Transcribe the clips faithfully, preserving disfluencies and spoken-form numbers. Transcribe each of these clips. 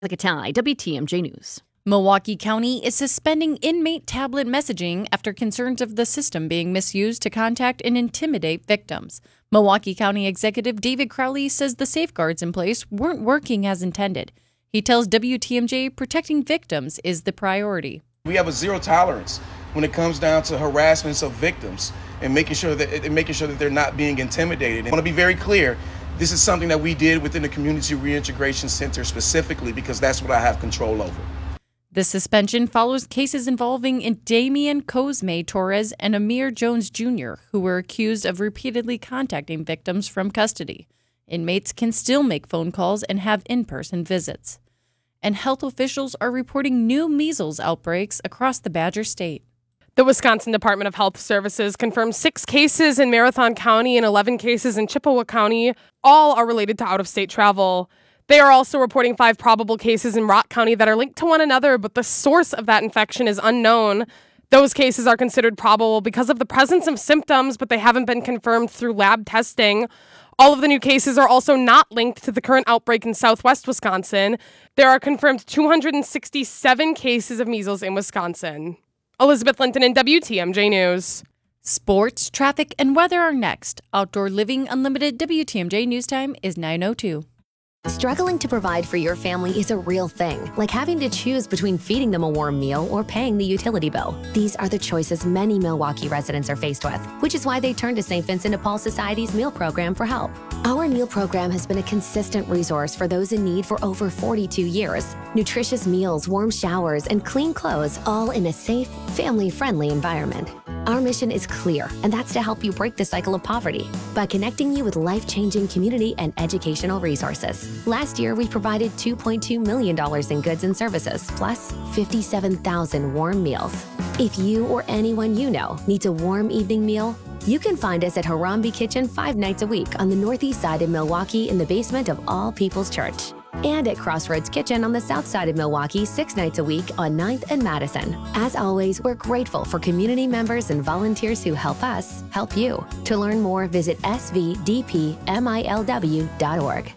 Catali, W T M J News. Milwaukee County is suspending inmate tablet messaging after concerns of the system being misused to contact and intimidate victims. Milwaukee County Executive David Crowley says the safeguards in place weren't working as intended. He tells W T M J protecting victims is the priority. We have a zero tolerance when it comes down to harassments of victims and making sure that and making sure that they're not being intimidated. I want to be very clear. This is something that we did within the Community Reintegration Center specifically because that's what I have control over. The suspension follows cases involving Damian Cosme Torres and Amir Jones Junior, who were accused of repeatedly contacting victims from custody. Inmates can still make phone calls and have in-person visits. And health officials are reporting new measles outbreaks across the Badger State. The Wisconsin Department of Health Services confirmed six cases in Marathon County and eleven cases in Chippewa County. All are related to out-of-state travel. They are also reporting five probable cases in Rock County that are linked to one another, but the source of that infection is unknown. Those cases are considered probable because of the presence of symptoms, but they haven't been confirmed through lab testing. All of the new cases are also not linked to the current outbreak in southwest Wisconsin. There are confirmed two hundred sixty-seven cases of measles in Wisconsin. Elizabeth Linton in W T M J News. Sports, traffic, and weather are next. Outdoor Living Unlimited W T M J News Time is nine oh two. Struggling to provide for your family is a real thing, like having to choose between feeding them a warm meal or paying the utility bill. These are the choices many Milwaukee residents are faced with, which is why they turn to Saint Vincent de Paul Society's meal program for help. Our meal program has been a consistent resource for those in need for over forty-two years. Nutritious meals, warm showers, and clean clothes, all in a safe, family-friendly environment. Our mission is clear, and that's to help you break the cycle of poverty by connecting you with life-changing community and educational resources. Last year, we provided two point two million dollars in goods and services, plus fifty-seven thousand warm meals. If you or anyone you know needs a warm evening meal, you can find us at Harambe Kitchen five nights a week on the northeast side of Milwaukee in the basement of All People's Church. And at Crossroads Kitchen on the south side of Milwaukee six nights a week on ninth and Madison. As always, we're grateful for community members and volunteers who help us help you. To learn more, visit s v d p milw dot org.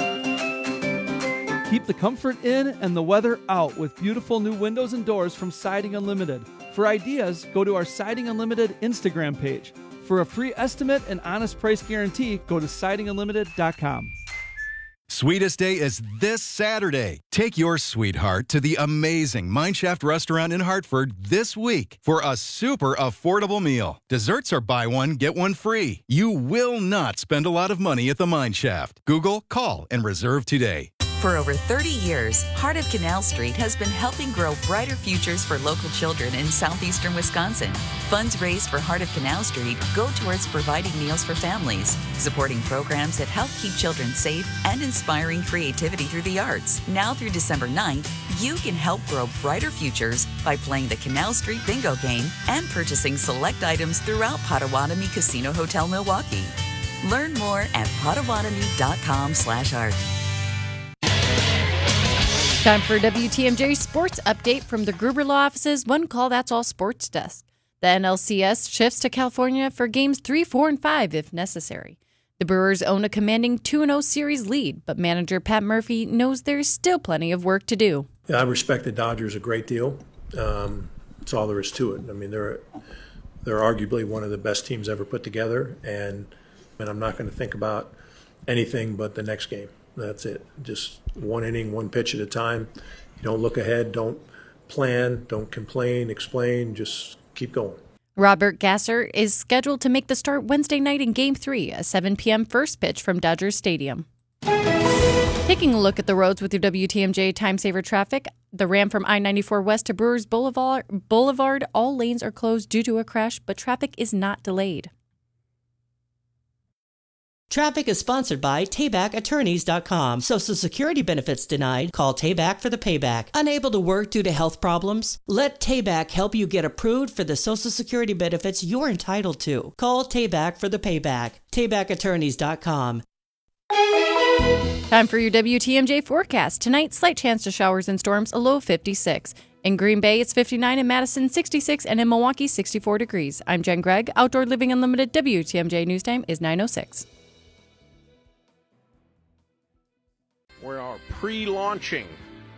Keep the comfort in and the weather out with beautiful new windows and doors from Siding Unlimited. For ideas, go to our Siding Unlimited Instagram page. For a free estimate and honest price guarantee, go to siding unlimited dot com. Sweetest Day is this Saturday. Take your sweetheart to the amazing Mineshaft restaurant in Hartford this week for a super affordable meal. Desserts are buy one, get one free. You will not spend a lot of money at the Mineshaft. Google, call, and reserve today. For over thirty years, Heart of Canal Street has been helping grow brighter futures for local children in southeastern Wisconsin. Funds raised for Heart of Canal Street go towards providing meals for families, supporting programs that help keep children safe, and inspiring creativity through the arts. Now through December ninth, you can help grow brighter futures by playing the Canal Street Bingo game and purchasing select items throughout Potawatomi Casino Hotel Milwaukee. Learn more at potawatomi dot com slash art. Time for W T M J Sports Update from the Gruber Law Office's One Call That's All Sports Desk. The N L C S shifts to California for games three, four, and five if necessary. The Brewers own a commanding two and oh series lead, but manager Pat Murphy knows there's still plenty of work to do. Yeah, I respect the Dodgers a great deal. Um, that's all there is to it. I mean, they're they're arguably one of the best teams ever put together, and and I'm not going to think about anything but the next game. That's it. Just one inning, one pitch at a time. You don't look ahead, don't plan, don't complain, explain, just keep going. Robert Gasser is scheduled to make the start Wednesday night in Game three, a seven p.m. first pitch from Dodgers Stadium. Taking a look at the roads with your W T M J Time Saver traffic, the Ram from I ninety-four west to Brewers Boulevard, Boulevard, all lanes are closed due to a crash, but traffic is not delayed. Traffic is sponsored by Tayback Attorneys dot com. Social Security benefits denied? Call Tayback for the payback. Unable to work due to health problems? Let Tayback help you get approved for the Social Security benefits you're entitled to. Call Tayback for the payback. Tayback Attorneys dot com. Time for your W T M J forecast. Tonight, slight chance to showers and storms, a low of fifty-six. In Green Bay, it's fifty-nine, in Madison, sixty-six, and in Milwaukee, sixty-four degrees. I'm Jen Gregg. Outdoor Living Unlimited W T M J News Time is nine oh six. We are pre-launching